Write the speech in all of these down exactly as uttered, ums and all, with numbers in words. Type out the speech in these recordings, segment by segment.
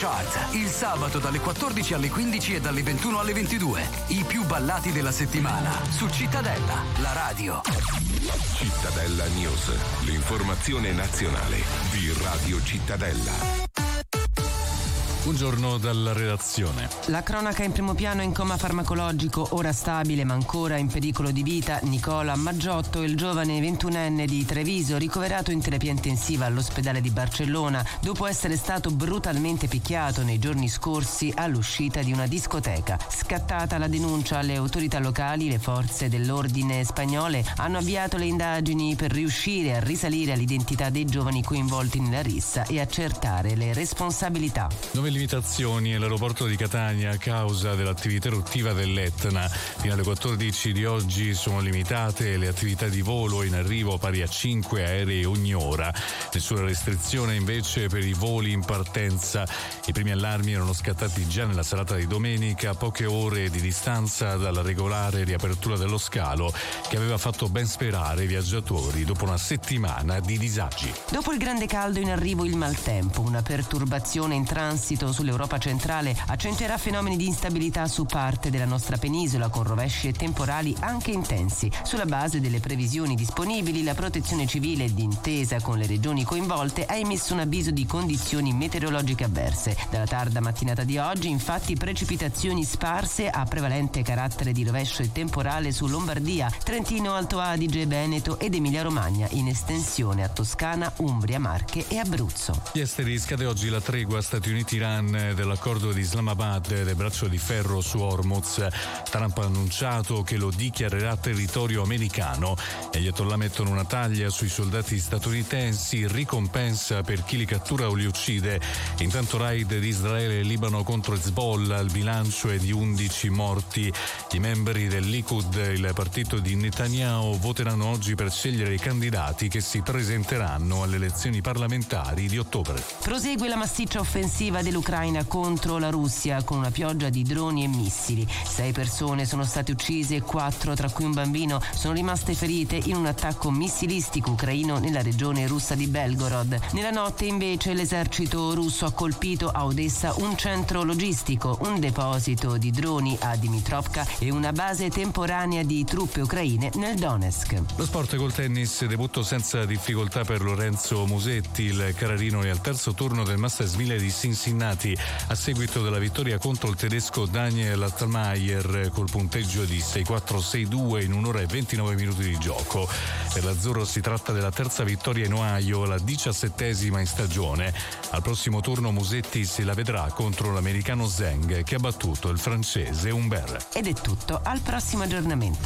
Chart, il sabato dalle quattordici alle quindici e dalle ventuno alle ventidue. I più ballati della settimana su Cittadella, la radio. Cittadella News, l'informazione nazionale di Radio Cittadella. Buongiorno dalla redazione. La cronaca in primo piano: in coma farmacologico, ora stabile ma ancora in pericolo di vita, Nicola Maggiotto, il giovane ventunenne di Treviso, ricoverato in terapia intensiva all'ospedale di Barcellona dopo essere stato brutalmente picchiato nei giorni scorsi all'uscita di una discoteca. Scattata la denuncia alle autorità locali, le forze dell'ordine spagnole hanno avviato le indagini per riuscire a risalire all'identità dei giovani coinvolti nella rissa e accertare le responsabilità. Nuove limitazioni all'aeroporto di Catania a causa dell'attività eruttiva dell'Etna. Fino alle quattordici di oggi sono limitate le attività di volo in arrivo pari a cinque aerei ogni ora. Nessuna restrizione invece per i voli in partenza. I primi allarmi erano scattati già nella serata di domenica, a poche ore di distanza dalla regolare riapertura dello scalo, che aveva fatto ben sperare i viaggiatori dopo una settimana di disagi. Dopo il grande caldo in arrivo il maltempo, una perturbazione in transito sull'Europa centrale accentuerà fenomeni di instabilità su parte della nostra penisola, con rovesci e temporali anche intensi. Sulla base delle previsioni disponibili, la Protezione Civile, d'intesa con le regioni coinvolte, ha emesso un avviso di condizioni meteorologiche avverse. Dalla tarda mattinata di oggi, infatti, precipitazioni sparse a prevalente carattere di rovescio e temporale su Lombardia, Trentino, Alto Adige, Veneto ed Emilia-Romagna, in estensione a Toscana, Umbria, Marche e Abruzzo. Gli esteri scade oggi la tregua Stati Uniti-Iran dell'accordo di Islamabad del braccio di ferro su Hormuz. Trump ha annunciato che lo dichiarerà territorio americano e gli Ayatollah mettono una taglia sui soldati statunitensi, ricompensa per chi li cattura o li uccide. Intanto raid di Israele e Libano contro Hezbollah, il bilancio è di undici morti. I membri del Likud, il partito di Netanyahu, voteranno oggi per scegliere i candidati che si presenteranno alle elezioni parlamentari di ottobre. Prosegue la massiccia offensiva dell'Ucraina contro la Russia con una pioggia di droni e missili. Sei persone sono state uccise e quattro, tra cui un bambino, sono rimaste ferite in un attacco missilistico ucraino nella regione russa di Belgorod. Nella notte invece l'esercito russo ha colpito a Odessa un centro logistico, un deposito di droni a Dmitrovka e una base temporanea di truppe ucraine nel Donetsk. Lo sport col tennis, debutto senza difficoltà per Lorenzo Musetti. Il carrarino è al terzo turno del Masters mille di Cincinnati a seguito della vittoria contro il tedesco Daniel Altmaier col punteggio di sei quattro sei due in un'ora e ventinove minuti di gioco. Per l'Azzurro si tratta della terza vittoria in Ohio, la diciassettesima in stagione. Al prossimo turno Musetti se la vedrà contro l'americano Zheng, che ha battuto il francese Humbert. Ed è tutto, al prossimo aggiornamento.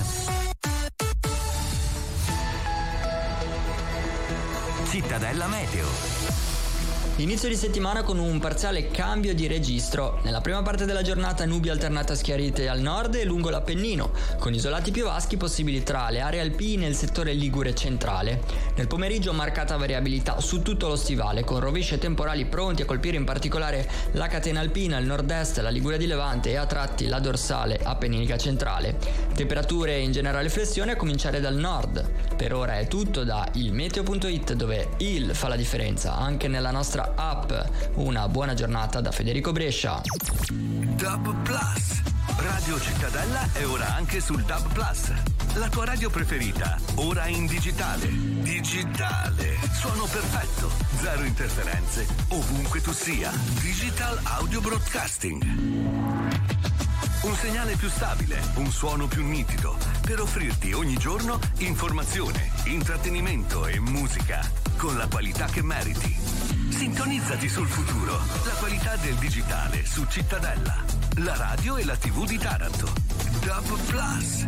Cittadella Meteo. Inizio di settimana con un parziale cambio di registro. Nella prima parte della giornata nubi alternate a schiarite al nord e lungo l'Appennino, con isolati piovaschi possibili tra le aree alpine e il settore ligure centrale. Nel pomeriggio marcata variabilità su tutto lo stivale, con rovesci e temporali pronti a colpire in particolare la catena alpina, il nord-est, la Liguria di Levante e a tratti la dorsale appenninica centrale. Temperature in generale flessione a cominciare dal nord. Per ora è tutto da ilmeteo punto it, dove il fa la differenza anche nella nostra app. Una buona giornata da Federico Brescia. Dub Plus. Radio Cittadella è ora anche sul Dub Plus. La tua radio preferita, ora in digitale. Digitale. Suono perfetto. Zero interferenze. Ovunque tu sia. Digital Audio Broadcasting. Un segnale più stabile, un suono più nitido, per offrirti ogni giorno informazione, intrattenimento e musica con la qualità che meriti. Sintonizzati sul futuro, la qualità del digitale su Cittadella, la radio e la tivù di Taranto. Dub Plus.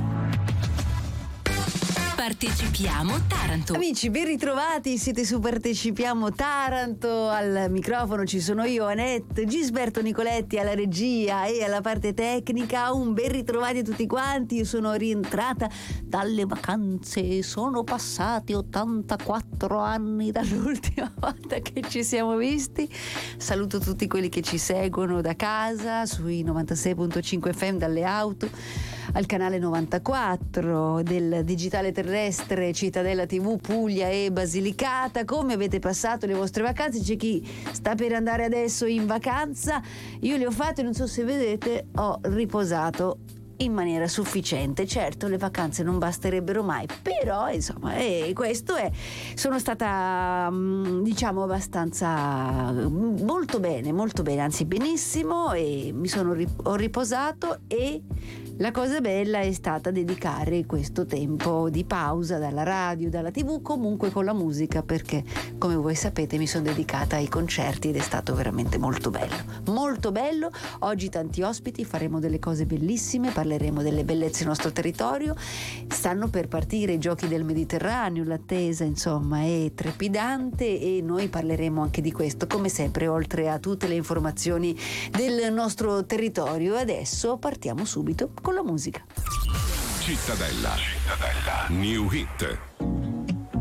Partecipiamo Taranto. Amici, ben ritrovati, siete su Partecipiamo Taranto. Al microfono ci sono io, Annette, Gisberto Nicoletti alla regia e alla parte tecnica. Un ben ritrovati a tutti quanti. Io sono rientrata dalle vacanze, sono passati ottantaquattro anni dall'ultima volta che ci siamo visti. Saluto tutti quelli che ci seguono da casa sui novantasei virgola cinque F M, dalle auto, al canale novantaquattro del digitale terrestre Cittadella tivù Puglia e Basilicata. Come avete passato le vostre vacanze? C'è chi sta per andare adesso in vacanza, io le ho fatte, non so se vedete, ho riposato in maniera sufficiente. Certo, le vacanze non basterebbero mai, però insomma eh, questo è sono stata diciamo abbastanza molto bene molto bene anzi benissimo, e mi sono ho riposato, e la cosa bella è stata dedicare questo tempo di pausa dalla radio, dalla tivù, comunque con la musica, perché come voi sapete mi sono dedicata ai concerti ed è stato veramente molto bello, molto bello. Oggi tanti ospiti, faremo delle cose bellissime, parleremo delle bellezze del nostro territorio. Stanno per partire i Giochi del Mediterraneo, l'attesa insomma è trepidante e noi parleremo anche di questo, come sempre, oltre a tutte le informazioni del nostro territorio. Adesso partiamo subito con la musica. Cittadella, Cittadella, New Hit.